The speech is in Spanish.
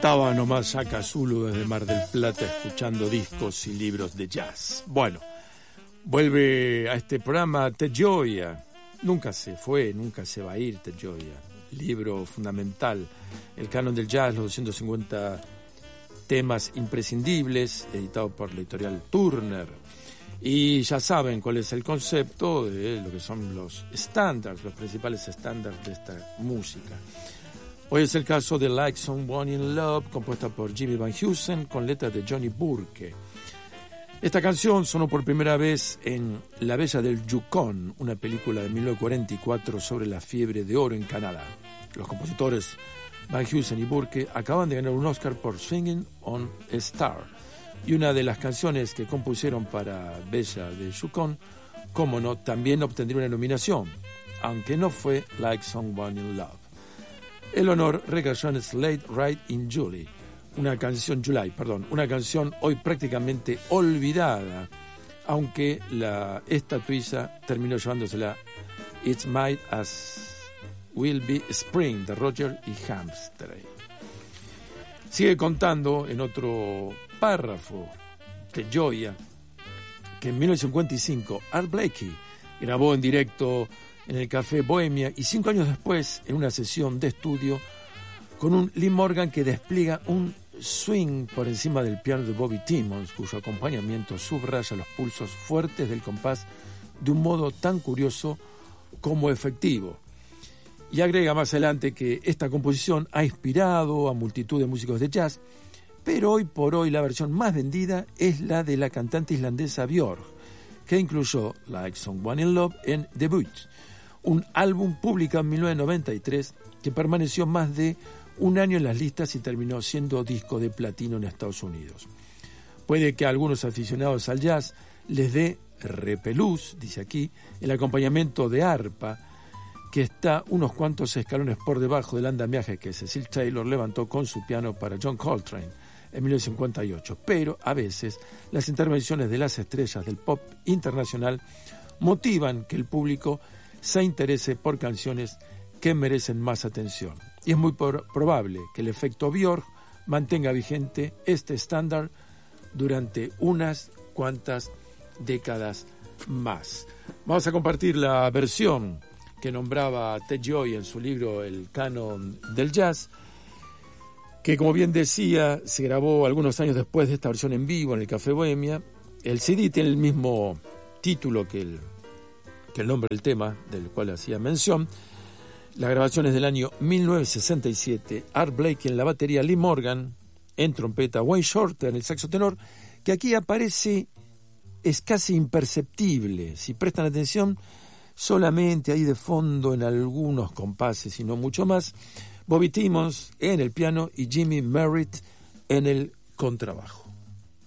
Estaba nomás Shaka Zulu desde Mar del Plata escuchando discos y libros de jazz. Bueno, vuelve a este programa Ted Gioia. Nunca se fue, nunca se va a ir Ted Gioia. Libro fundamental, el canon del jazz, los 250 temas imprescindibles, editado por la editorial Turner. Y ya saben cuál es el concepto de lo que son los estándares, los principales estándares de esta música. Hoy es el caso de Like Someone in Love, compuesta por Jimmy Van Heusen, con letras de Johnny Burke. Esta canción sonó por primera vez en La Bella del Yukon, una película de 1944 sobre la fiebre de oro en Canadá. Los compositores Van Heusen y Burke acaban de ganar un Oscar por Swinging on a Star, y una de las canciones que compusieron para Bella del Yukon, como no, también obtendría una nominación, aunque no fue Like Someone in Love. El honor recayó en Slade Ride in July, una canción hoy prácticamente olvidada, aunque la estatuilla terminó llevándosela It's Might as Will Be Spring de Roger y Hamstray. Sigue contando en otro párrafo de Gioia que en 1955 Art Blakey grabó en directo en el Café Bohemia y 5 años después en una sesión de estudio con un Lee Morgan que despliega un swing por encima del piano de Bobby Timmons, cuyo acompañamiento subraya los pulsos fuertes del compás de un modo tan curioso como efectivo. Y agrega más adelante que esta composición ha inspirado a multitud de músicos de jazz, pero hoy por hoy la versión más vendida es la de la cantante islandesa Björk, que incluyó Like Someone in Love en Debut, un álbum publicado en 1993 que permaneció más de un año en las listas y terminó siendo disco de platino en Estados Unidos. Puede que a algunos aficionados al jazz les dé repelús, dice aquí, el acompañamiento de arpa, que está unos cuantos escalones por debajo del andamiaje que Cecil Taylor levantó con su piano para John Coltrane en 1958. Pero a veces las intervenciones de las estrellas del pop internacional motivan que el público se interese por canciones que merecen más atención. Y es muy probable que el efecto Björk mantenga vigente este estándar durante unas cuantas décadas más. Vamos a compartir la versión que nombraba Ted Gioia en su libro El canon del jazz, que como bien decía, se grabó algunos años después de esta versión en vivo en el Café Bohemia. El CD tiene el mismo título que el nombre del tema del cual hacía mención. La grabación es del año 1967. Art Blakey en la batería, Lee Morgan en trompeta, Wayne Shorter en el saxo tenor, que aquí aparece, es casi imperceptible. Si prestan atención, solamente ahí de fondo en algunos compases y no mucho más. Bobby Timmons en el piano y Jimmy Merritt en el contrabajo.